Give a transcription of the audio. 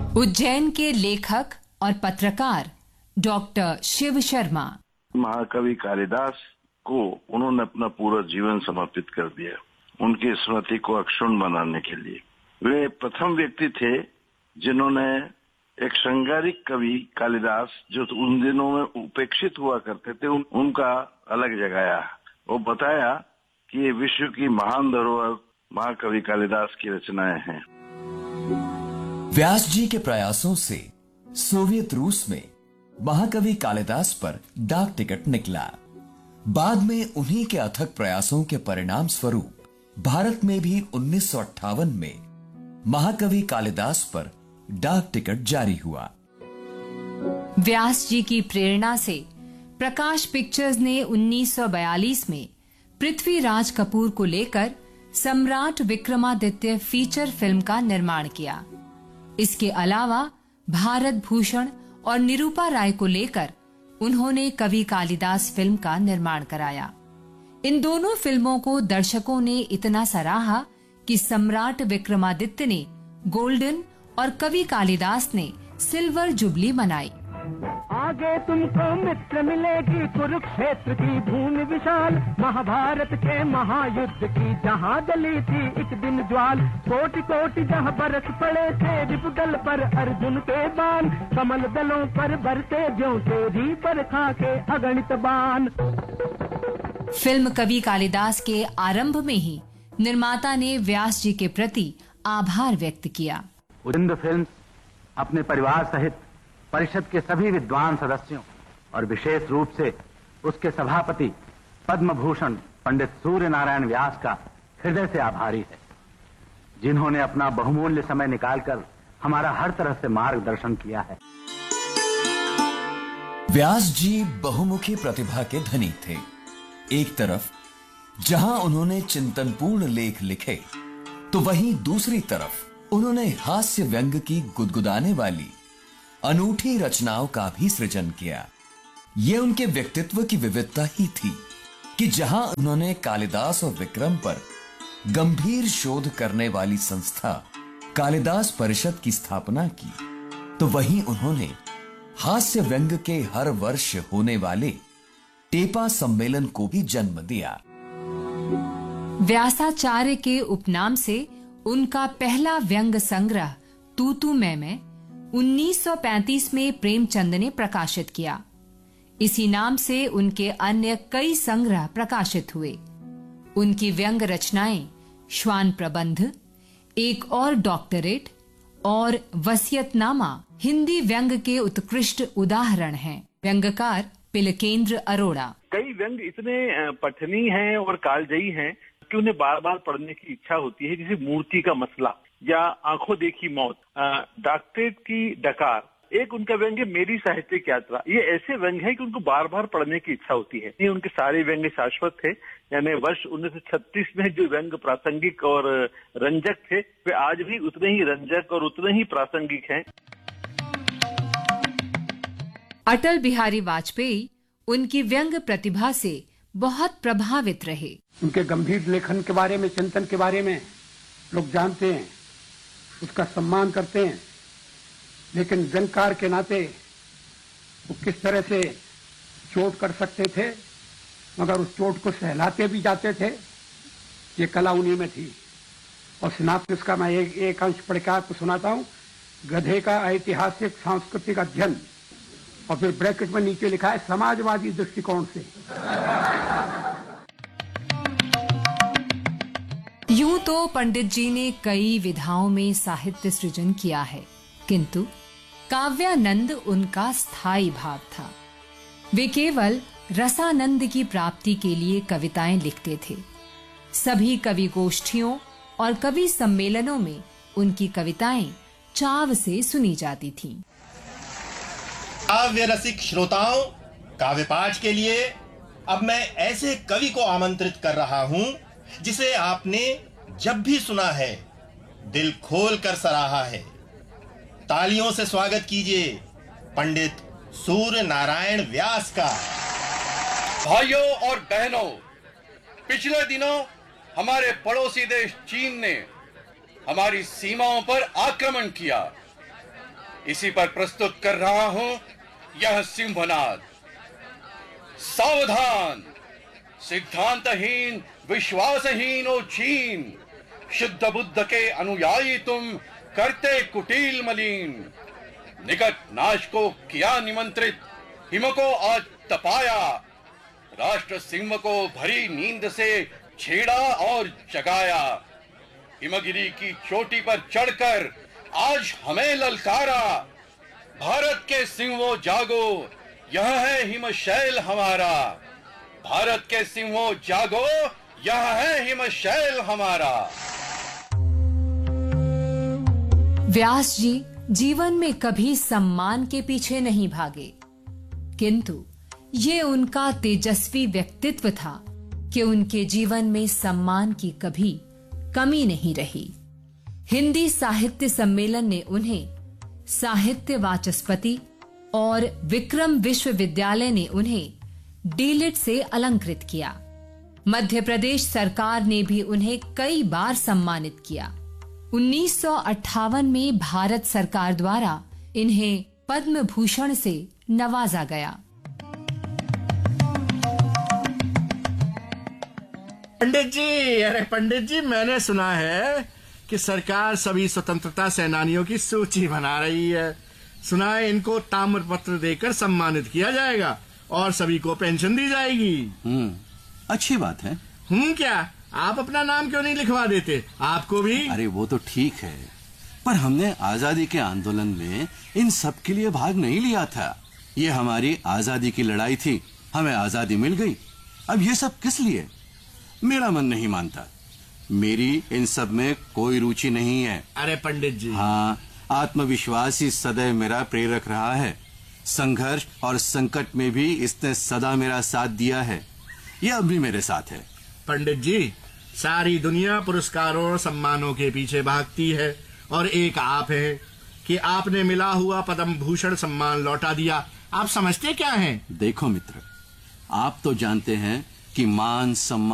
उज्जैन के लेखक और पत्रकार डॉक्टर शिव शर्मा। महाकवि कालिदास को उन्होंने अपना पूरा जीवन समर्पित कर दिया उनकी स्मृति को अक्षुण्ण बनाने के लिए। वे प्रथम व्यक्ति थे जिन्होंने एक श्रृंगारिक कवि कालिदास जो उन दिनों में उपेक्षित हुआ करते थे उनका अलग जगाया। वो बताया कि ये विश्व की महान धरोहर महाकवि कालिदास की रचनाएं हैं। व्यास जी के प्रयासों से सोवियत रूस में महाकवि कालिदास पर डाक टिकट निकला। बाद में उन्हीं के अथक प्रयासों के परिणाम स्वरूप भारत में भी 1958 में महाकवि कालिदास पर डाक टिकट जारी हुआ। व्यास जी की प्रेरणा से प्रकाश पिक्चर्स ने 1942 में पृथ्वीराज कपूर को लेकर सम्राट विक्रमादित्य फीचर फिल्म का निर्माण किया। इसके अलावा भारत भूषण और निरूपा राय को लेकर उन्होंने कवि कालिदास फिल्म का निर्माण कराया। इन दोनों फिल्मों को दर्शकों ने इतना सराहा कि सम्राट विक्रमादित्य ने गोल्डन और कवि कालिदास ने सिल्वर जुबली मनाई। आगे तुमको मित्र मिलेगी कुरुक्षेत्र की भूमि विशाल, महाभारत के महायुद्ध की जहाँ जली थी एक दिन ज्वाल, कोटि कोटि जहाँ बरस पड़े थे रिपुदल पर अर्जुन के बाण, कमल दलों पर बरसे ज्यों तेरी बरखा के अगणित बाण। फिल्म कवि कालिदास के आरंभ में ही निर्माता ने व्यास जी के प्रति आभार व्यक्त किया। उदिंद फिल्म्स अपने परिवार सहित परिषद के सभी विद्वान सदस्यों और विशेष रूप से उसके सभापति पद्म भूषण पंडित सूर्य नारायण व्यास का हृदय से आभारी है, जिन्होंने अपना बहुमूल्य समय निकालकर हमारा हर तरह से मार्गदर्शन किया है। व्यास जी बहुमुखी प्रतिभा के धनी थे। एक तरफ जहां उन्होंने चिंतनपूर्ण लेख लिखे तो वहीं दूसरी तरफ उन्होंने हास्य व्यंग की गुदगुदाने वाली अनूठी रचनाओं का भी सृजन किया। ये उनके व्यक्तित्व की विविधता ही थी कि जहां उन्होंने कालिदास और विक्रम पर गंभीर शोध करने वाली संस्था कालिदास परिषद की स्थापना की, तो वहीं उन्होंने हास्य व्यंग के हर वर्ष होने वाले टेपा सम्मेलन को भी जन्म दिया। व्यासाचार्य के उपनाम से उनका पहला व्यंग संग्रह तू तू मैं 1935 में प्रेमचंद ने प्रकाशित किया। इसी नाम से उनके अन्य कई संग्रह प्रकाशित हुए। उनकी व्यंग रचनाएं श्वान प्रबंध, एक और डॉक्टरेट और वसीयतनामा हिंदी व्यंग के उत्कृष्ट उदाहरण हैं। व्यंगकार पिलकेंद्र अरोड़ा। कई व्यंग इतने पठनीय हैं और कालजयी हैं कि उन्हें बार बार पढ़ने की इच्छा होती है, जैसे मूर्ति का मसला या आंखों देखी मौत, डॉक्टरेट की डकार। एक उनका व्यंग है मेरी साहित्यिक यात्रा। ये ऐसे व्यंग हैं कि उनको बार बार पढ़ने की इच्छा होती है। ये उनके सारे व्यंग शाश्वत थे, यानी वर्ष 1936 में जो व्यंग प्रासंगिक और रंजक थे वे आज भी उतने ही रंजक और उतने ही प्रासंगिक हैं। अटल बिहारी वाजपेयी उनकी व्यंग प्रतिभा से बहुत प्रभावित रहे। उनके गंभीर लेखन के बारे में, चिंतन के बारे में लोग जानते हैं, उसका सम्मान करते हैं, लेकिन व्यंगकार के नाते वो किस तरह से चोट कर सकते थे मगर उस चोट को सहलाते भी जाते थे, ये कला उन्हीं में थी। और सिनाप्सिस का मैं एक अंश पढ़ के आपको सुनाता हूँ। गधे का ऐतिहासिक सांस्कृतिक अध्ययन, और फिर ब्रैकेट में नीचे लिखा है समाजवादी दृष्टिकोण से। यूं तो पंडित जी ने कई विधाओं में साहित्य सृजन किया है, किंतु काव्यानंद उनका स्थायी भाव था। वे केवल रसानंद की प्राप्ति के लिए कविताएं लिखते थे। सभी कवि गोष्ठियों और कवि सम्मेलनों में उनकी कविताएं चाव से सुनी जाती थीं। काव्य रसिक श्रोताओं, काव्य पाठ के लिए अब मैं ऐसे कवि को आमंत्रित कर रहा हूं जिसे आपने जब भी सुना है दिल खोल कर सराहा है। तालियों से स्वागत कीजिए पंडित सूर्य नारायण व्यास का। भाइयों और बहनों, पिछले दिनों हमारे पड़ोसी देश चीन ने हमारी सीमाओं पर आक्रमण किया। इसी पर प्रस्तुत कर रहा हूं यह सिंहनाद। सावधान, सिद्धांतहीन विश्वासहीन ओ चीन, शुद्ध बुद्ध के अनुयायी तुम करते कुटिल मलिन। निकट नाश को किया निमंत्रित, हिम को आज तपाया। राष्ट्र सिंह को भरी नींद से छेड़ा और जगाया। हिमगिरी की चोटी पर चढ़कर आज हमें ललकारा। भारत के सिंहों जागो, यह है हिमशैल हमारा। भारत के सिंहों जागो, यह है हिमशैल हमारा। व्यास जी जीवन में कभी सम्मान के पीछे नहीं भागे, किंतु ये उनका तेजस्वी व्यक्तित्व था कि उनके जीवन में सम्मान की कभी कमी नहीं रही। हिंदी साहित्य सम्मेलन ने उन्हें साहित्य वाचस्पति और विक्रम विश्वविद्यालय ने उन्हें डीलिट से अलंकृत किया। मध्य प्रदेश सरकार ने भी उन्हें कई बार सम्मानित किया। 1958 में भारत सरकार द्वारा इन्हें पद्म भूषण से नवाजा गया। पंडित जी, अरे पंडित जी, मैंने सुना है कि सरकार सभी स्वतंत्रता सेनानियों की सूची बना रही है। सुना है इनको ताम्र पत्र देकर सम्मानित किया जाएगा और सभी को पेंशन दी जाएगी। अच्छी बात है। क्या आप अपना नाम क्यों नहीं लिखवा देते? आपको भी? अरे वो तो ठीक है, पर हमने आजादी के आंदोलन में इन सब के लिए भाग नहीं लिया था। ये हमारी आजादी की लड़ाई थी, हमें आजादी मिल गई। अब ये सब किस लिए? मेरा मन नहीं मानता। मेरी इन सब में कोई रुचि नहीं है। अरे पंडित जी। हाँ, आत्मविश्वास ही सदैव मेरा प्रेरक रहा है। संघर्ष और संकट में भी इसने सदा मेरा साथ दिया है। यह अब भी मेरे साथ है। पंडित जी, सारी दुनिया पुरस्कारों और सम्मानों के पीछे भागती है और एक आप हैं कि आपने मिला हुआ पद्म भूषण सम्मान लौटा दिया। आप समझते क्या हैं? देखो मित्र, आप तो जानते हैं कि मान सम्मान